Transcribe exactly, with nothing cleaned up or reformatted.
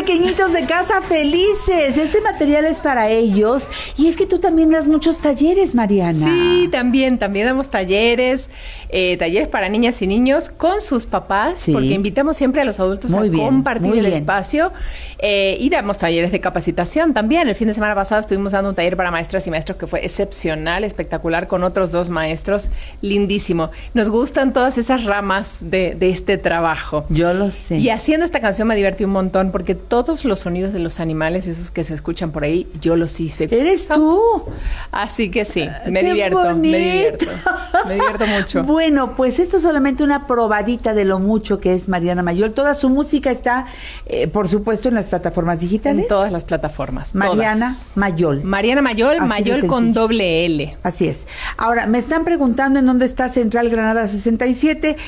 pequeñitos de Casa Felices. Este material es para ellos. Y es que tú también das muchos talleres, Mariana. Sí, también, también damos talleres, eh, talleres para niñas y niños con sus papás, sí. porque invitamos siempre a los adultos muy a bien, compartir el bien. espacio eh, y damos talleres de capacitación también. El fin de semana pasado estuvimos dando un taller para maestras y maestros que fue excepcional, espectacular, con otros dos maestros, lindísimo. Nos gustan todas esas ramas de, de este trabajo. Yo lo sé. Y haciendo esta canción me divertí un montón porque todos los sonidos de los animales, esos que se escuchan por ahí, yo los hice. ¿Eres tú? Así que sí, me ¡Qué divierto, bonito! me divierto. Me divierto mucho. Bueno, pues esto es solamente una probadita de lo mucho que es Mariana Mayol. Toda su música está, eh, por supuesto, en las plataformas digitales. En todas las plataformas. Mariana todas. Mayol. Mariana Mayol, Así Mayol con doble L. Así es. Ahora, me están preguntando en dónde está Central Granada sesenta y siete.